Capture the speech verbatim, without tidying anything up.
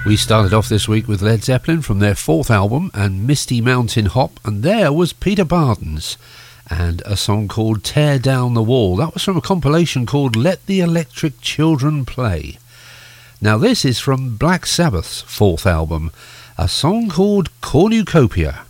We started off this week with Led Zeppelin from their fourth album and Misty Mountain Hop, and there was Peter Bardens and a song called Tear Down the Wall. That was from a compilation called Let the Electric Children Play. Now this is from Black Sabbath's fourth album, a song called Cornucopia.